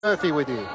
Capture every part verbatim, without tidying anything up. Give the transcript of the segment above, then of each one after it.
Murphy with you.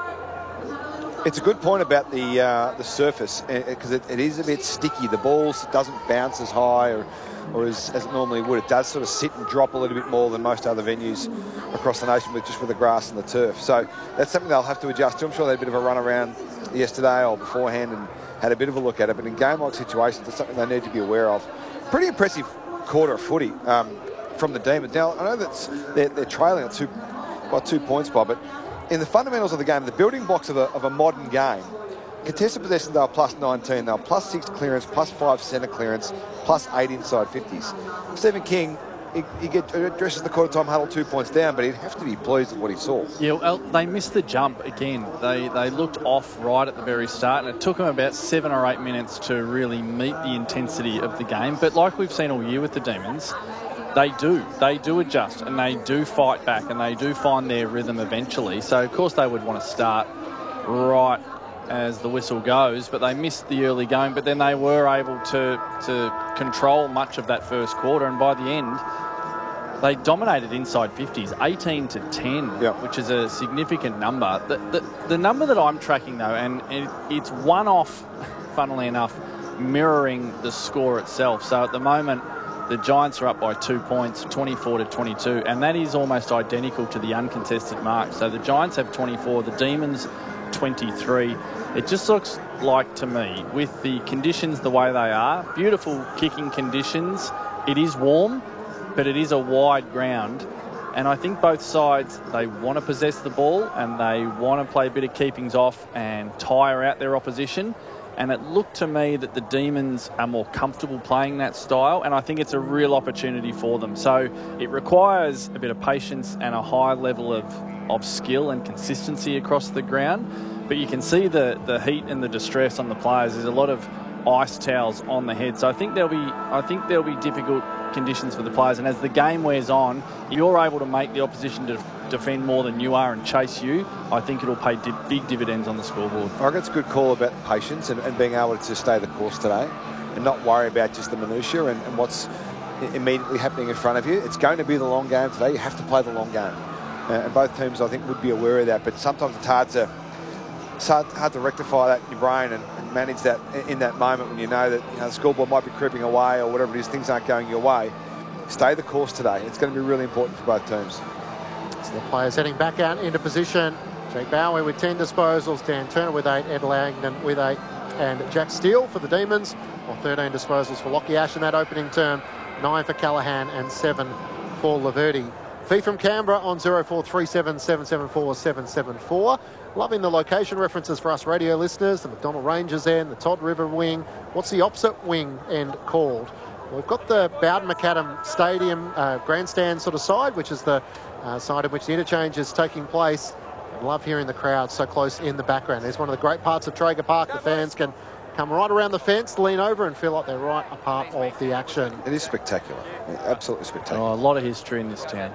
It's a good point about the uh, the surface, because it, it is a bit sticky. The ball doesn't bounce as high or, or as, as it normally would. It does sort of sit and drop a little bit more than most other venues across the nation, with just with the grass and the turf. So that's something they'll have to adjust to. I'm sure they had a bit of a run around yesterday or beforehand and had a bit of a look at it. But in game-like situations, it's something they need to be aware of. Pretty impressive quarter of footy um, from the Demons. Now, I know that they're, they're trailing on two, by two points, Bob, but in the fundamentals of the game, the building blocks of a, of a modern game, contested possession, they were plus nineteen, they were plus six clearance, plus five centre clearance, plus eight inside fifties. Stephen King, he, he get, addresses the quarter time huddle two points down, but he'd have to be pleased with what he saw. Yeah, well, they missed the jump again. They they looked off right at the very start, and it took them about seven or eight minutes to really meet the intensity of the game. But like we've seen all year with the Demons, they do. They do adjust, and they do fight back, and they do find their rhythm eventually. So, of course, they would want to start right as the whistle goes, but they missed the early going. But then they were able to, to control much of that first quarter, and by the end, they dominated inside fifties, eighteen to ten, yep. which is a significant number. The, the, the number that I'm tracking, though, and it, it's one-off, funnily enough, mirroring the score itself. So, at the moment, the Giants are up by two points, twenty-four to twenty-two, and that is almost identical to the uncontested mark. So the Giants have twenty-four, the Demons twenty-three. It just looks like to me, with the conditions the way they are, beautiful kicking conditions, it is warm, but it is a wide ground. And I think both sides, they want to possess the ball and they want to play a bit of keepings off and tire out their opposition. And it looked to me that the Demons are more comfortable playing that style, and I think it's a real opportunity for them. So it requires a bit of patience and a high level of, of skill and consistency across the ground. But you can see the, the heat and the distress on the players. There's a lot of ice towels on the head. So I think there'll be I think there'll be difficult conditions for the players. And as the game wears on, you're able to make the opposition to defend more than you are and chase you. I think it'll pay di big dividends on the scoreboard. I reckon it's a good call about patience and, and being able to stay the course today and not worry about just the minutiae and, and what's immediately happening in front of you. It's going to be the long game today. You have to play the long game. Uh, and both teams, I think, would be aware of that. But sometimes it's hard to it's hard, hard to rectify that in your brain and, and manage that in, in that moment when you know that you know, the scoreboard might be creeping away or whatever it is, things aren't going your way. Stay the course today. It's going to be really important for both teams. So the players heading back out into position. Jake Bowie with ten disposals, Dan Turner with eight, Ed Langdon with eight, and Jack Steele for the Demons, or thirteen disposals for Lockie Ash in that opening term, nine for Callaghan and seven for Laverty. Fee from Canberra on zero four three seven, seven seven four, seven seven four. Loving the location references for us radio listeners. The McDonnell Rangers end, the Todd River wing. What's the opposite wing end called? We've got the Bowden McAdam Stadium uh, grandstand sort of side, which is the uh, side in which the interchange is taking place. I love hearing the crowd so close in the background. It's one of the great parts of Traeger Park. The fans can come right around the fence, lean over and feel like they're right a part of the action. It is spectacular. Absolutely spectacular. Oh, a lot of history in this town.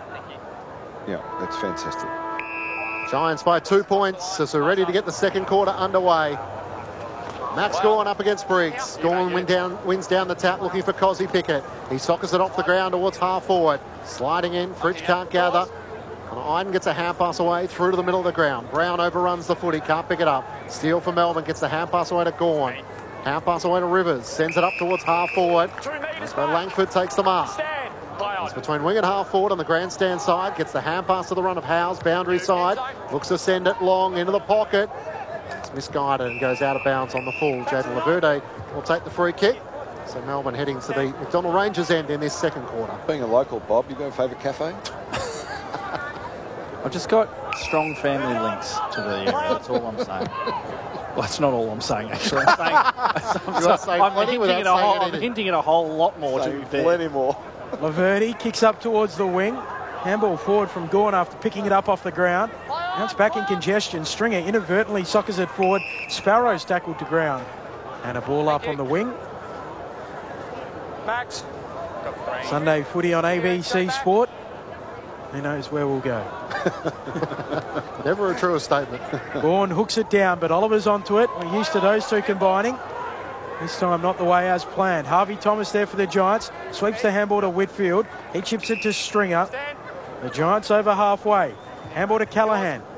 Yeah, that's fantastic. Giants by two points as we're ready to get the second quarter underway. Max Gawn up against Briggs. Gawn wins down, wins down the tap looking for Cozzy Pickett. He sockers it off the ground towards half forward. Sliding in, Fritsch can't gather. And Iden gets a hand pass away through to the middle of the ground. Brown overruns the footy, can't pick it up. Steele for Melbourne gets the hand pass away to Gawn. Hand pass away to Rivers, sends it up towards half forward. That's where Langford takes them up. It's between wing and half forward on the grandstand side. Gets the hand pass to the run of Howes, boundary side. Looks to send it long into the pocket. It's misguided and goes out of bounds on the full. Jaden Laverde will take the free kick. So Melbourne heading to the McDonnell Rangers end in this second quarter. Being a local, Bob, you got a favourite cafe? I've just got strong family links to the area. That's all I'm saying. Well, that's not all I'm saying, actually. I'm, saying, I'm, you are saying I'm, plenty hinting, at a whole, saying I'm hinting at a whole lot more, Saying to be fair. Plenty more. Laverty kicks up towards the wing. Handball forward from Gawn after picking it up off the ground. Now it's back in congestion. Stringer inadvertently sockers it forward. Sparrow's tackled to ground. And a ball up on the wing. Max. Sunday footy on A B C Sport. Who knows where we'll go. Never a truer statement. Gawn hooks it down, but Oliver's onto it. We're used to those two combining. This time not the way as planned. Harvey Thomas there for the Giants. Sweeps the handball to Whitfield. He chips it to Stringer. The Giants over halfway. Handball to Callaghan.